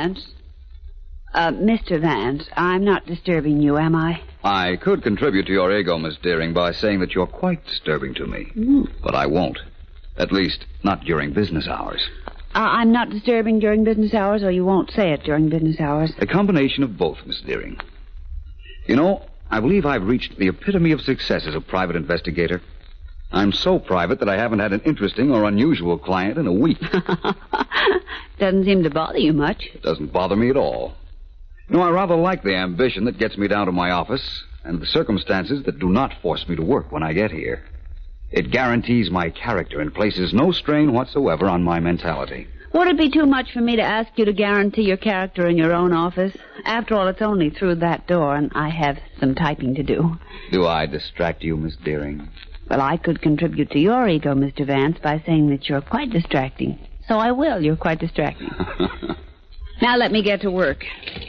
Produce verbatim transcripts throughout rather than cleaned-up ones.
Vance. Uh, Mister Vance, I'm not disturbing you, am I? I could contribute to your ego, Miss Deering, by saying that you're quite disturbing to me. Mm. But I won't. At least, not during business hours. Uh, I'm not disturbing during business hours, or you won't say it during business hours? A combination of both, Miss Deering. You know, I believe I've reached the epitome of success as a private investigator. I'm so private that I haven't had an interesting or unusual client in a week. Doesn't seem to bother you much. It doesn't bother me at all. You know, I rather like the ambition that gets me down to my office and the circumstances that do not force me to work when I get here. It guarantees my character and places no strain whatsoever on my mentality. Would it be too much for me to ask you to guarantee your character in your own office? After all, it's only through that door, and I have some typing to do. Do I distract you, Miss Deering? Well, I could contribute to your ego, Mister Vance, by saying that you're quite distracting. So I will. You're quite distracting. Now let me get to work.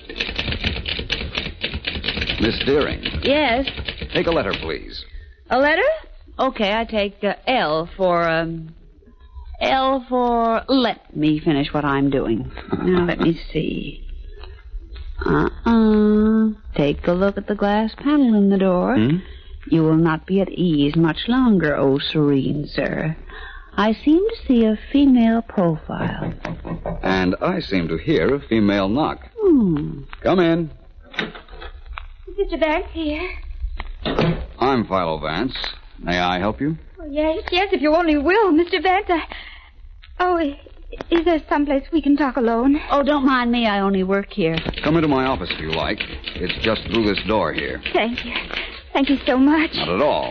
Miss Deering. Yes? Take a letter, please. A letter? Okay, I take uh, L for, um... L for... Let me finish what I'm doing. Now, let me see. Uh-uh. Take a look at the glass panel in the door. Hmm? You will not be at ease much longer, oh serene sir. I seem to see a female profile. And I seem to hear a female knock. Hmm. Come in. Mister Vance here. I'm Philo Vance. May I help you? Oh, yes, yes, if you only will, Mister Vance. I... Oh, is there someplace we can talk alone? Oh, don't mind me. I only work here. Come into my office if you like. It's just through this door here. Thank you. Thank you so much. Not at all.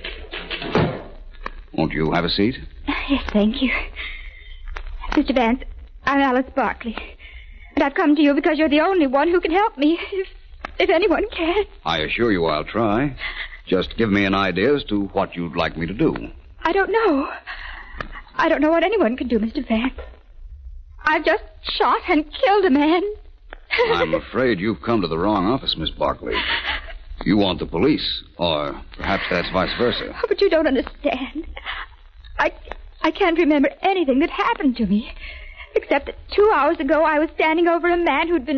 Won't you have a seat? Yes, thank you. Mister Vance, I'm Alice Barkley. And I've come to you because you're the only one who can help me, if, if anyone can. I assure you I'll try. Just give me an idea as to what you'd like me to do. I don't know. I don't know what anyone can do, Mister Vance. I've just shot and killed a man. I'm afraid you've come to the wrong office, Miss Barkley. You want the police, or perhaps that's vice versa. Oh, but you don't understand. I, I can't remember anything that happened to me, except that two hours ago I was standing over a man who'd been